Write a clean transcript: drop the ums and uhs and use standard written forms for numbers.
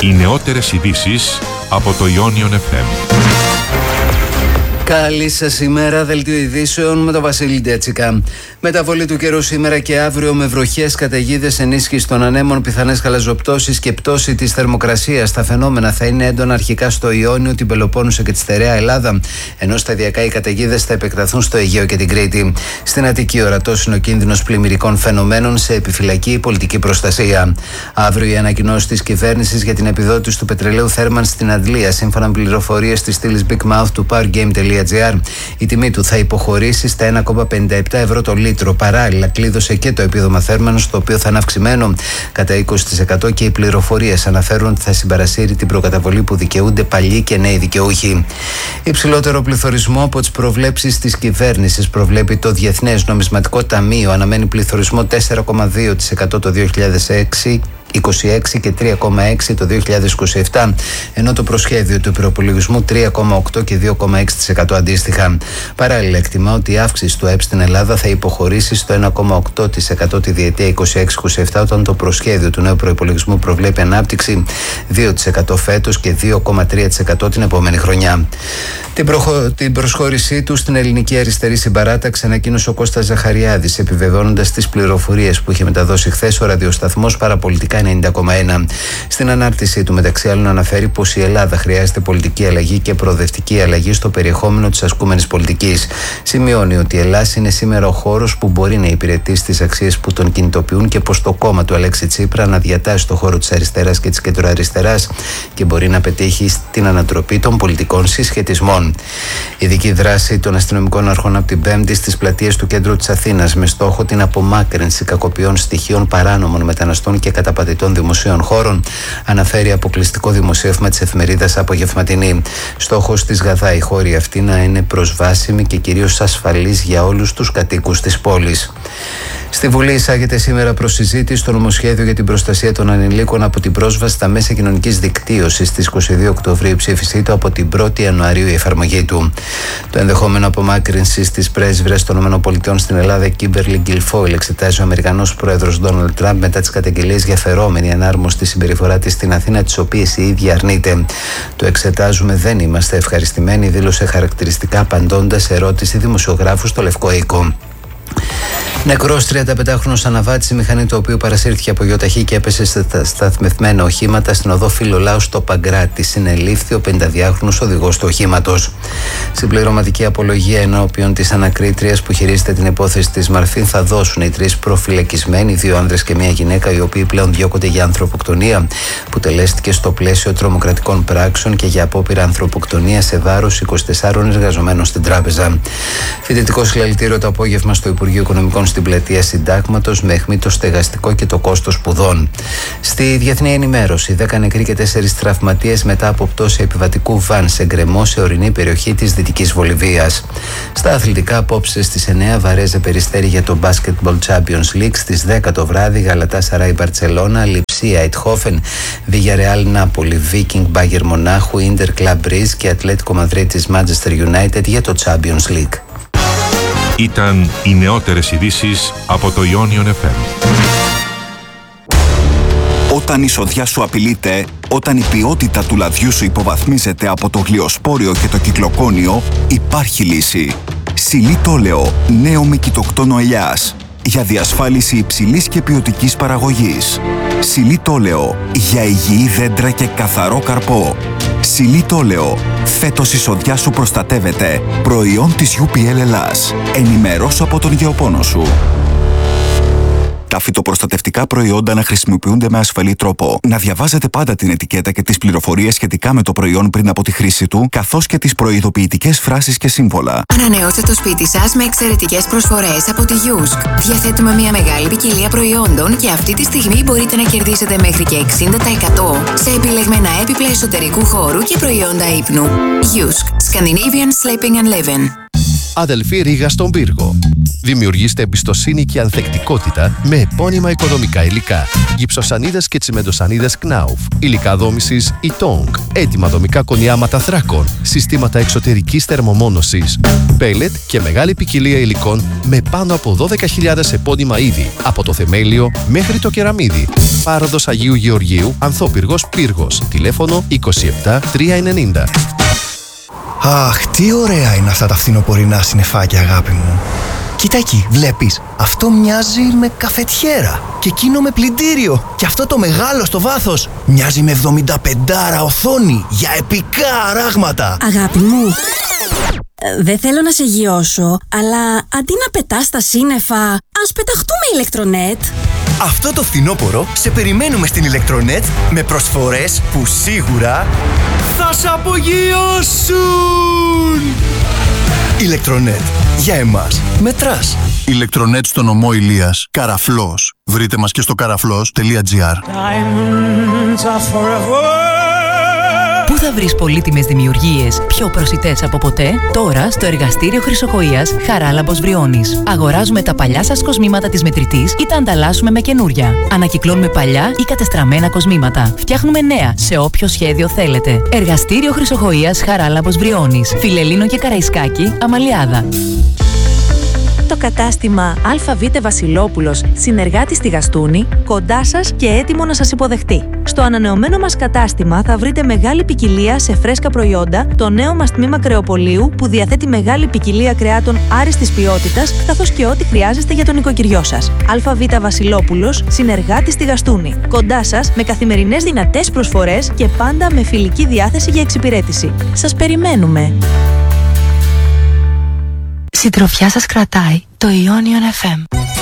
Οι νεότερες ειδήσεις από το Ionion FM. Καλή σας ημέρα, δελτίο ειδήσεων με τον Βασίλη Ντέτσικα. Μεταβολή του καιρού σήμερα και αύριο με βροχές, καταιγίδες, ενίσχυση των ανέμων, πιθανές χαλαζοπτώσεις και πτώση της θερμοκρασίας. Τα φαινόμενα θα είναι έντονα αρχικά στο Ιόνιο, την Πελοπόννησο και τη στερεά Ελλάδα, ενώ σταδιακά οι καταιγίδες θα επεκταθούν στο Αιγαίο και την Κρήτη. Στην Αττική ορατός είναι ο κίνδυνος πλημμυρικών φαινομένων, σε επιφυλακή πολιτική προστασία. Αύριο οι ανακοινώσεις της κυβέρνησης για την επιδότηση του πετρελαίου θέρμανσης στην Αντλία, σύμφωνα με πληροφορίες της στήλης Big Mouth του powergame.gr. Η τιμή του θα υποχωρήσει στα 1,57 ευρώ το λίτρο. Παράλληλα, κλείδωσε και το επίδομα θέρμανσης, το οποίο θα είναι αυξημένο κατά 20%, και οι πληροφορίες αναφέρουν ότι θα συμπαρασύρει την προκαταβολή που δικαιούνται παλιοί και νέοι δικαιούχοι. Υψηλότερο πληθωρισμό από τις προβλέψεις της κυβέρνησης προβλέπει το Διεθνές Νομισματικό Ταμείο. Αναμένει πληθωρισμό 4,2% το 2026 και 3,6% το 2027, ενώ το προσχέδιο του προπολογισμού 3,8% και 2,6% αντίστοιχα. Παράλληλα, εκτιμά ότι η αύξηση του ΑΕΠ στην Ελλάδα θα υποχωρήσει στο 1,8% τη διετία 26-27, όταν το προσχέδιο του νέου προϋπολογισμού προβλέπει ανάπτυξη 2% φέτος και 2,3% την επόμενη χρονιά. Την προσχώρησή του στην Ελληνική Αριστερή Συμπαράταξη ανακοίνωσε ο Κώστας Ζαχαριάδης, επιβεβαιώνοντας τις πληροφορίες που είχε μεταδώσει χθες ο ραδιοσταθμός Παραπολιτικά 90,1. Στην ανάρτησή του, μεταξύ άλλων, αναφέρει πως η Ελλάδα χρειάζεται πολιτική αλλαγή και προοδευτική αλλαγή στο περιεχόμενο της ασκούμενης πολιτικής. Σημειώνει ότι η Ελλάδα είναι σήμερα ο χώρος που μπορεί να υπηρετήσει τις αξίες που τον κινητοποιούν και πως το κόμμα του Αλέξη Τσίπρα αναδιατάσσει το χώρο της αριστεράς και της κεντροαριστεράς και μπορεί να πετύχει την ανατροπή των πολιτικών συσχετισμών. Ειδική δράση των αστυνομικών αρχών από την Πέμπτη στις πλατείες του κέντρου της Αθήνας, με στόχο την απομάκρυνση κακοποιών στοιχείων παράνομων μεταναστών και καταπατητών δημοσίων χώρων, αναφέρει αποκλειστικό δημοσίευμα της εφημερίδας Απογευματινή. Στόχος της ΓΑΔΑ η χώρη αυτή να είναι προσβάσιμη και κυρίως ασφαλής για όλους τους κατοίκους της πόλης. Στη Βουλή εισάγεται σήμερα προς συζήτηση το νομοσχέδιο για την προστασία των ανηλίκων από την πρόσβαση στα μέσα κοινωνικής δικτύωσης. Στις 22 Οκτωβρίου ψήφισή του, από την 1η Ιανουαρίου η εφαρμογή του. Το ενδεχόμενο απομάκρυνση της πρέσβυρας των ΗΠΑ στην Ελλάδα, Κίμπερλι Γκιλφόιλ, εξετάζει ο Αμερικανός πρόεδρος Ντόναλντ Τραμπ μετά τις καταγγελίες για φερόμενη ανάρμοστη συμπεριφορά της στην Αθήνα, τις οποίες η ίδια αρνείται. Το εξετάζουμε, δεν είμαστε ευχαριστημένοι, δήλωσε χαρακτηριστικά, απαντώντας σε ερώτηση δημοσιογράφου στο Λευκό Οίκο. Νεκρός 35χρονος αναβάτης, η μηχανή του οποίου παρασύρθηκε από γιοταχή και έπεσε σε σταθμευμένα οχήματα στην οδό Φιλολάου στο Παγκράτη. Συνελήφθη ο 52χρονος οδηγός του οχήματος. Συμπληρωματική απολογία ενώπιον της ανακρίτριας που χειρίζεται την υπόθεση της Μαρφίν θα δώσουν οι τρεις προφυλακισμένοι, 2 άνδρες και 1 γυναίκα, οι οποίοι πλέον διώκονται για ανθρωποκτονία που τελέστηκε στο πλαίσιο τρομοκρατικών πράξεων και για απόπειρα ανθρωποκτονία σε βάρος 24 εργαζομένων στην τράπεζα. Φοιτητικό συλλαλητήριο το απόγευμα στο Υπουργείο Οικονομικών στην πλατεία Συντάγματος, με αιχμή το στεγαστικό και το κόστος σπουδών. Στη διεθνή ενημέρωση, 10 νεκροί και 4 τραυματίες μετά από πτώση επιβατικού βαν σε γκρεμό σε ορεινή περιοχή της Δυτικής Βολιβίας. Στα αθλητικά, απόψε στις 9 Βαρέζε Περιστέρι για το Basketball Champions League, στις 10 το βράδυ Γαλατάσαράι Μπαρτσελώνα, Λιψία Αιτχόφεν, Βιγιαρεάλ Νάπολη, Viking Μπάγερ Μονάχου, Ίντερ Κλαμπ Μπριζ και Ατλέτικο Μαδρίτης Manchester United για το Champions League. Ήταν οι νεότερες ειδήσεις από το Ionion FM. Όταν η σοδιά σου απειλείται, όταν η ποιότητα του λαδιού σου υποβαθμίζεται από το γλυοσπόριο και το κυκλοκόνιο, υπάρχει λύση. Σιλίτολεο, νέο με κοιτοκτόνο ελιάς, για διασφάλιση υψηλής και ποιοτικής παραγωγής. Σιλίτολεο, για υγιή δέντρα και καθαρό καρπό. Σιλίτολεο, φέτος η σοδιά σου προστατεύεται. Προϊόν της UPL Ελλάς. Ενημερώσου από τον γεωπόνο σου. Τα φυτοπροστατευτικά προϊόντα να χρησιμοποιούνται με ασφαλή τρόπο. Να διαβάζετε πάντα την ετικέτα και τις πληροφορίες σχετικά με το προϊόν πριν από τη χρήση του, καθώς και τις προειδοποιητικές φράσεις και σύμβολα. Ανανεώστε το σπίτι σας με εξαιρετικές προσφορές από τη Yusk. Διαθέτουμε μια μεγάλη ποικιλία προϊόντων και αυτή τη στιγμή μπορείτε να κερδίσετε μέχρι και 60% σε επιλεγμένα έπιπλα εσωτερικού χώρου και προϊόντα ύπνου. Yusk. Scandinavian Sleeping and Living. Αδελφή Ρήγα στον Πύργο. Δημιουργήστε εμπιστοσύνη και ανθεκτικότητα με επώνυμα οικοδομικά υλικά. Γυψοσανίδες και τσιμεντοσανίδες Knauf. Υλικά δόμησης Ytong. Έτοιμα δομικά κονιάματα Θράκων. Συστήματα εξωτερικής θερμομόνωσης. Πέλετ και μεγάλη ποικιλία υλικών με πάνω από 12.000 επώνυμα είδη. Από το θεμέλιο μέχρι το κεραμίδι. Πάροδος Αγίου Γεωργίου, Ανθόπυργος Πύργος. Τηλέφωνο 27 390. Αχ, τι ωραία είναι αυτά τα φθινοπορεινά συννεφάκια, αγάπη μου. Κοίτα εκεί, βλέπεις, αυτό μοιάζει με καφετιέρα και εκείνο με πλυντήριο και αυτό το μεγάλο στο βάθος μοιάζει με 75 οθόνη για επικά αράγματα. Αγάπη μου, δεν θέλω να σε γιώσω, αλλά αντί να πετάς τα σύννεφα, ας πεταχτούμε ηλεκτρονέτ. Αυτό το φθινόπωρο σε περιμένουμε στην ηλεκτρονέτ με προσφορές που σίγουρα θα σε απογειώσουν. Ηλεκτρονέτ. Για εμάς. Μετράς. Ηλεκτρονέτ στο νομό Ηλίας. Καραφλός. Βρείτε μας και στο καραφλός.gr. Πού θα βρεις πολύτιμες δημιουργίες πιο προσιτές από ποτέ? Τώρα στο εργαστήριο Χρυσοχοΐας Χαράλαμπος Βριώνης. Αγοράζουμε τα παλιά σας κοσμήματα της μετρητής ή τα ανταλλάσσουμε με καινούρια. Ανακυκλώνουμε παλιά ή κατεστραμμένα κοσμήματα. Φτιάχνουμε νέα σε όποιο σχέδιο θέλετε. Εργαστήριο Χρυσοχοΐας Χαράλαμπος Βριώνης. Φιλελλήνο και Καραϊσκάκη, Αμαλιάδα. Το κατάστημα ΑΒ Βασιλόπουλος, συνεργάτη στη Γαστούνη, κοντά σας και έτοιμο να σας υποδεχτεί. Στο ανανεωμένο μας κατάστημα θα βρείτε μεγάλη ποικιλία σε φρέσκα προϊόντα, το νέο μας τμήμα κρεοπωλείου που διαθέτει μεγάλη ποικιλία κρεάτων άριστης ποιότητας, καθώς και ό,τι χρειάζεστε για το νοικοκυριό σας. ΑΒ Βασιλόπουλος, συνεργάτη στη Γαστούνη. Κοντά σας με καθημερινές δυνατές προσφορές και πάντα με φιλική διάθεση για εξυπηρέτηση. Σας περιμένουμε! Συντροφιά σας κρατάει το Ionion FM.